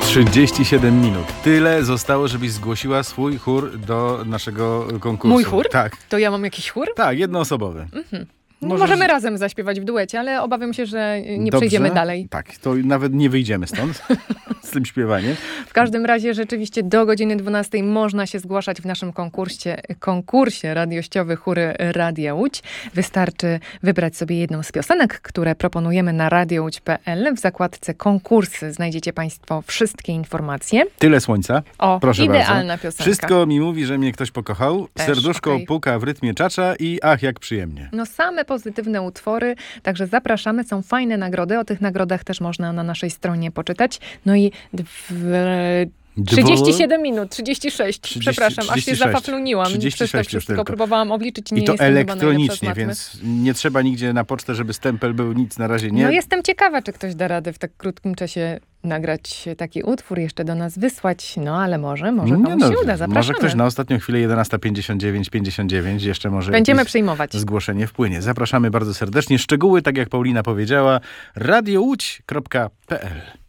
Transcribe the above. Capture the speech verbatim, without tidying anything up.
trzydzieści siedem minut. Tyle zostało, żebyś zgłosiła swój chór do naszego konkursu. Mój chór? Tak. To ja mam jakiś chór? Tak, jednoosobowy. Mhm. No, Możesz- możemy razem zaśpiewać w duecie, ale obawiam się, że nie Dobrze. przejdziemy dalej. Tak, to nawet nie wyjdziemy stąd z tym śpiewaniem. W każdym razie rzeczywiście do godziny dwunastej można się zgłaszać w naszym konkursie, konkursie radiościowy Chóry Radia Łódź. Wystarczy wybrać sobie jedną z piosenek, które proponujemy na radio łódź kropka pe el. W zakładce konkursy znajdziecie Państwo wszystkie informacje. Tyle słońca. O, Proszę idealna bardzo. piosenka. Wszystko mi mówi, że mnie ktoś pokochał. Też, Serduszko okej. puka w rytmie czacza i ach, jak przyjemnie. No same pozytywne utwory, także zapraszamy, są fajne nagrody, o tych nagrodach też można na naszej stronie poczytać. No i w trzydzieści siedem minut, trzydzieści sześć, trzydzieści, przepraszam, aż trzydzieści się sześć. zafafluniłam. trzydzieści Przez to sześć już wszystko tylko. próbowałam obliczyć, nie I to jestem chyba najlepsza z elektronicznie, matmy. więc nie trzeba nigdzie na pocztę, żeby stempel był, nic na razie nie. No jestem ciekawa, czy ktoś da radę w tak krótkim czasie nagrać taki utwór, jeszcze do nas wysłać, no ale może, może Nie komuś no, się uda, zapraszamy. Może ktoś na ostatnią chwilę jedenasta pięćdziesiąt dziewięć pięćdziesiąt dziewięć jeszcze może Będziemy jakieś przyjmować. zgłoszenie wpłynie. Zapraszamy bardzo serdecznie. Szczegóły, tak jak Paulina powiedziała, radio łódź kropka pe el.